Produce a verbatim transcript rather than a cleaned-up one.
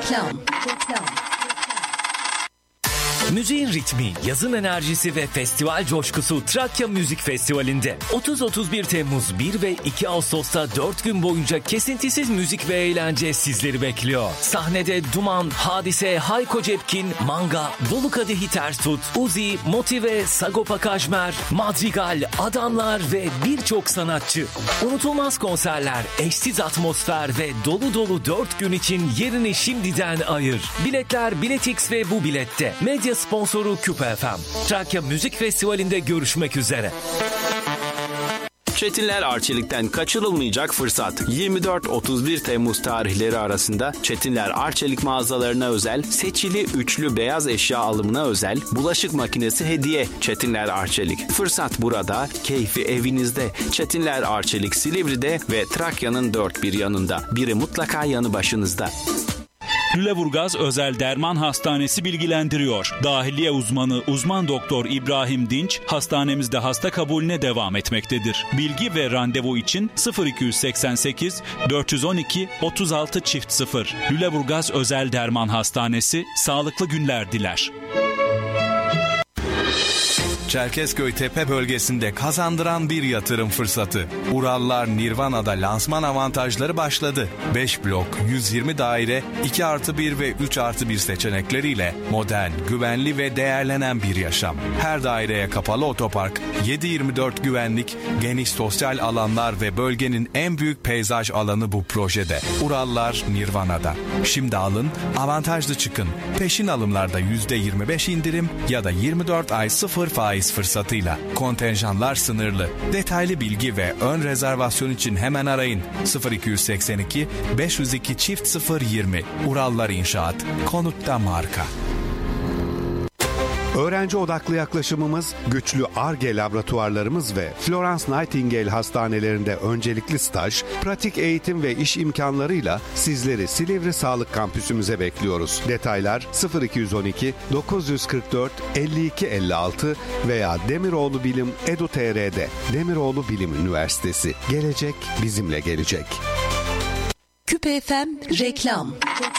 Reklam. Reklam. Müziğin ritmi, yazın enerjisi ve festival coşkusu Trakya Müzik Festivali'nde. otuz otuz bir Temmuz bir ve iki Ağustos'ta dört gün boyunca kesintisiz müzik ve eğlence sizleri bekliyor. Sahnede Duman, Hadise, Hayko Cepkin, Manga, Dolu Kadehi Ters Tut, Uzi, Motive, Sagopa Kajmer, Madrigal, Adamlar ve birçok sanatçı. Unutulmaz konserler, eşsiz atmosfer ve dolu dolu dört gün için yerini şimdiden ayır. Biletler Biletix ve Bu Bilet'te. Medya sponsoru Küpe F M. Trakya Müzik Festivali'nde görüşmek üzere. Çetinler Arçelik'ten kaçırılmayacak fırsat. yirmi dört otuz bir Temmuz tarihleri arasında Çetinler Arçelik mağazalarına özel, seçili üçlü beyaz eşya alımına özel, bulaşık makinesi hediye. Çetinler Arçelik. Fırsat burada, keyfi evinizde. Çetinler Arçelik Silivri'de ve Trakya'nın dört bir yanında. Biri mutlaka yanı başınızda. Lüleburgaz Özel Derman Hastanesi bilgilendiriyor. Dahiliye uzmanı uzman doktor İbrahim Dinç hastanemizde hasta kabulüne devam etmektedir. Bilgi ve randevu için sıfır iki seksen sekiz dört yüz on iki otuz altı çift sıfır. Lüleburgaz Özel Derman Hastanesi sağlıklı günler diler. Çerkezköy Tepe bölgesinde kazandıran bir yatırım fırsatı. Urallar Nirvana'da lansman avantajları başladı. beş blok, yüz yirmi daire, iki artı bir ve üç artı bir seçenekleriyle modern, güvenli ve değerlenen bir yaşam. Her daireye kapalı otopark, yedi yirmi dört güvenlik, geniş sosyal alanlar ve bölgenin en büyük peyzaj alanı bu projede. Urallar Nirvana'da. Şimdi alın, avantajlı çıkın. Peşin alımlarda yüzde yirmi beş indirim ya da yirmi dört ay sıfır faiz fırsatıyla. Kontenjanlar sınırlı. Detaylı bilgi ve ön rezervasyon için hemen arayın. sıfır iki seksen iki beş yüz iki çift sıfır yirmi. Urallar İnşaat. Konutta marka. Öğrenci odaklı yaklaşımımız, güçlü Ar-Ge laboratuvarlarımız ve Florence Nightingale hastanelerinde öncelikli staj, pratik eğitim ve iş imkanlarıyla sizleri Silivri Sağlık Kampüsümüze bekliyoruz. Detaylar sıfır iki on iki dokuz yüz kırk dört elli iki elli altı veya Demiroğlu Bilim Edu nokta T R'de. Demiroğlu Bilim Üniversitesi. Gelecek bizimle gelecek. Küpe F M Reklam.